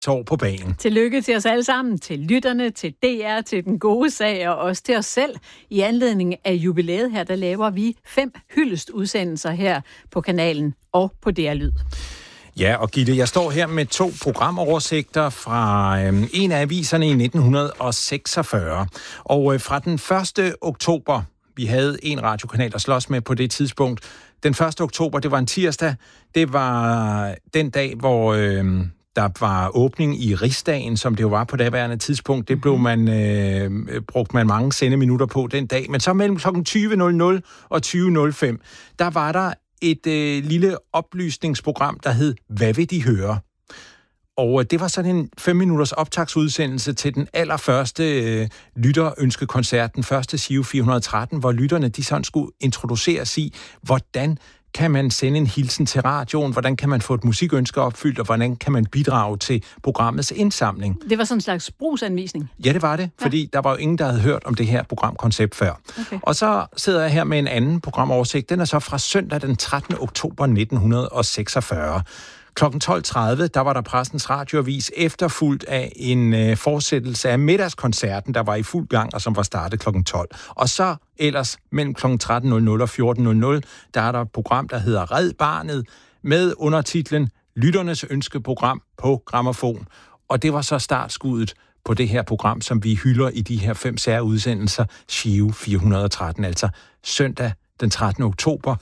år på banen. Tillykke til os alle sammen, til lytterne, til DR, til den gode sag og også til os selv. I anledning af jubilæet her, der laver vi 5 hyldestudsendelser her på kanalen og på DR Lyd. Ja, og Gitte, jeg står her med 2 programoversigter fra en af aviserne i 1946. Og fra den 1. oktober, vi havde en radiokanal at slås med på det tidspunkt. Den 1. oktober, det var en tirsdag. Det var den dag, hvor der var åbning i Rigsdagen, som det jo var på daværende tidspunkt. Det blev brugte man mange sendeminutter på den dag. Men så mellem kl. 20.00 og 20.05, der var der et lille oplysningsprogram, der hed Hvad vil de høre? Og det var sådan en 5-minutters optagsudsendelse til den allerførste lytterønskekoncert, den første Giro 413, hvor lytterne de sådan skulle introduceres i, hvordan kan man sende en hilsen til radioen, hvordan kan man få et musikønske opfyldt, og hvordan kan man bidrage til programmets indsamling. Det var sådan en slags brugsanvisning? Ja, det var det, fordi der var jo ingen, der havde hørt om det her programkoncept før. Okay. Og så sidder jeg her med en anden programoversigt. Den er så fra søndag den 13. oktober 1946. Klokken 12.30, der var der Pressens Radioavis efterfulgt af en fortsættelse af middagskoncerten, der var i fuld gang, og som var startet klokken 12. Og så ellers mellem klokken 13.00 og 14.00, der er der et program, der hedder Red Barnet, med undertitlen Lytternes ønskeprogram på Grammofon. Og det var så startskuddet på det her program, som vi hylder i de her 5 særudsendelser, Giro 413, altså søndag den 13. oktober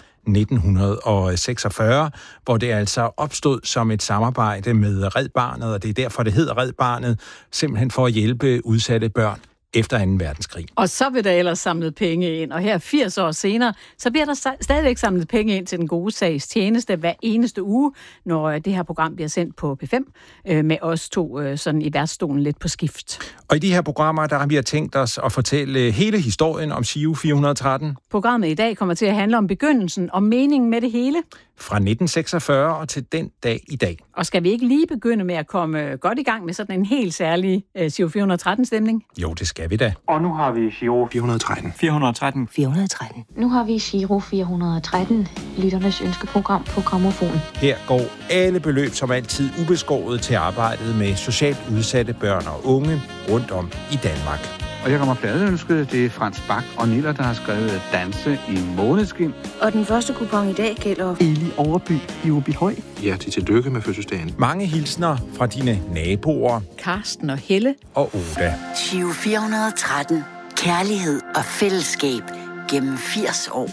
1946, hvor det altså opstod som et samarbejde med Red Barnet, og det er derfor, det hedder Red Barnet, simpelthen for at hjælpe udsatte børn efter 2. verdenskrig. Og så vil der ellers samlet penge ind, og her 80 år senere, så bliver der stadigvæk samlet penge ind til den gode sags tjeneste hver eneste uge, når det her program bliver sendt på P5, med os 2 sådan i værtsstolen lidt på skift. Og i de her programmer, der har vi tænkt os at fortælle hele historien om Giro 413. Programmet i dag kommer til at handle om begyndelsen og meningen med det hele. Fra 1946 og til den dag i dag. Og skal vi ikke lige begynde med at komme godt i gang med sådan en helt særlig Giro 413-stemning? Jo, det skal vi da. Og nu har vi Giro 413. 413. 413. Nu har vi Giro 413, lytternes ønskeprogram på Grammofon. Her går alle beløb som altid ubeskåret til arbejdet med socialt udsatte børn og unge rundt om i Danmark. Og jeg kommer pladeønsket. Det er Frans Bak og Niller, der har skrevet Danse i Måneskin. Og den første kupon i dag gælder Eli Overby i Åbyhøj. Ja, tillykke med fødselsdagen. Mange hilsner fra dine naboer. Karsten og Helle. Og Oda. Giro 413. Kærlighed og fællesskab gennem 80 år.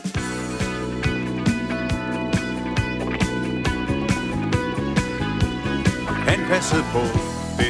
Han passede på